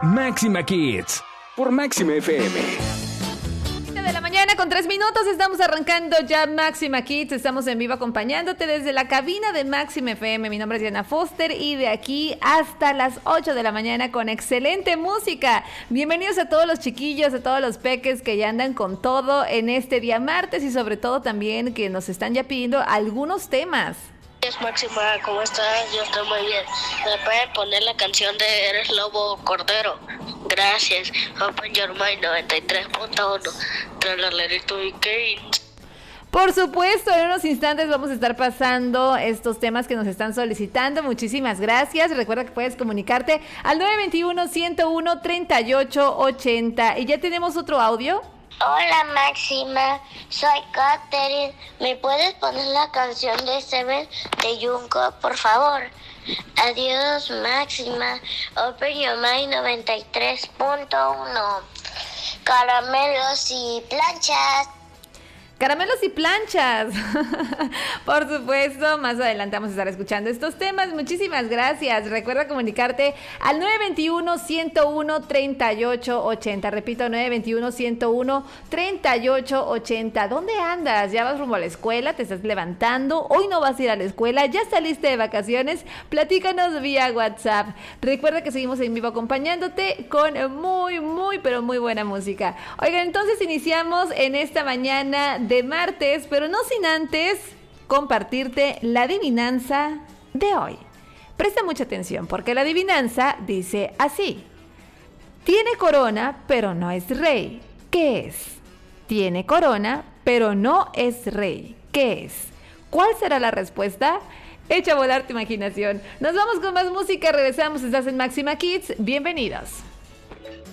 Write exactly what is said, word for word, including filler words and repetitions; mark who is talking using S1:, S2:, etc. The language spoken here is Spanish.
S1: Máxima Kids por Máxima F M.
S2: De la mañana con tres minutos, estamos arrancando ya Máxima Kids, estamos en vivo acompañándote desde la cabina de Máxima F M. Mi nombre es Diana Foster y de aquí hasta las ocho de la mañana con excelente música. Bienvenidos a todos los chiquillos, a todos los peques que ya andan con todo en este día martes y sobre todo también que nos están ya pidiendo algunos temas.
S3: Es Máxima, ¿cómo estás? Yo estoy muy bien. ¿Me pueden poner la canción de Eres Lobo Cordero? Gracias. Open Your Mind noventa y tres punto uno. Tralalero y Kate.
S2: Por supuesto, en unos instantes vamos a estar pasando estos temas que nos están solicitando. Muchísimas gracias. Recuerda que puedes comunicarte al nueve dos uno, uno uno uno, tres ocho ocho cero. ¿Y ya tenemos otro audio?
S4: Hola Máxima, soy Katherine. ¿Me puedes poner la canción de Seven de Junko, por favor? Adiós Máxima. Open Your Mind noventa y tres punto uno. Caramelos y planchas.
S2: Caramelos y planchas. Por supuesto, más adelante vamos a estar escuchando estos temas. Muchísimas gracias. Recuerda comunicarte al nueve dos uno, uno uno uno, tres ocho ocho cero. Repito, nueve dos uno, uno uno uno, tres ocho ocho cero. ¿Dónde andas? ¿Ya vas rumbo a la escuela? ¿Te estás levantando? ¿Hoy no vas a ir a la escuela? ¿Ya saliste de vacaciones? Platícanos vía WhatsApp. Recuerda que seguimos en vivo acompañándote con muy, muy, pero muy buena música. Oigan, entonces iniciamos en esta mañana de martes, pero no sin antes compartirte la adivinanza de hoy. Presta mucha atención porque la adivinanza dice así: tiene corona, pero no es rey. ¿Qué es? Tiene corona, pero no es rey. ¿Qué es? ¿Cuál será la respuesta? Echa a volar tu imaginación. Nos vamos con más música, regresamos, estás en Máxima Kids. Bienvenidos.